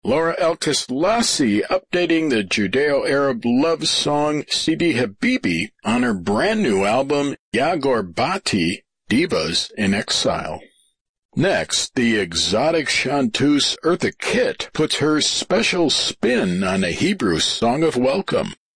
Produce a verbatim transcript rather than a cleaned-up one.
Laura Elkis Lassie updating the Judeo-Arab love song Sidi Habibi on her brand new album Yagorbati, Divas in Exile. Next, the exotic chanteuse Eartha Kitt puts her special spin on a Hebrew song of welcome.